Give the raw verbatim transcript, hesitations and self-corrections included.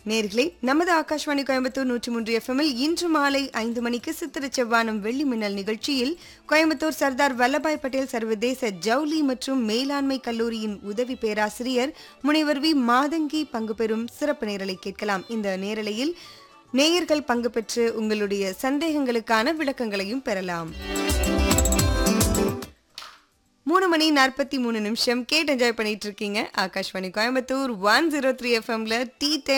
நேர்களே, நமது ஆகாஷ்வாணி கோயம்புத்தூர் நூற்றி மூன்று எஃப்எம்மில் இன்று மாலை ஐந்து மணிக்கு சித்திர செவ்வானம் வெள்ளி மின்னல் நிகழ்ச்சியில் கோயம்புத்தூர் சர்தார் வல்லபாய் பட்டேல் சர்வதேச ஜவுளி மற்றும் மேலாண்மை கல்லூரியின் உதவி பேராசிரியர் முனைவர் வி மாதங்கி பங்கு பெறும் சிறப்பு நேரலை கேட்கலாம். இந்த நேரலையில் நேயர்கள் பங்கு பெற்று உங்களுடைய சந்தேகங்களுக்கான விளக்கங்களையும் பெறலாம். மூணு மணி நாற்பத்தி மூணு நிமிஷம் கேட்டு என்ஜாய் பண்ணிட்டு இருக்கீங்க. Akashvani Coimbatore one zero three எஃப்எம்ல டீ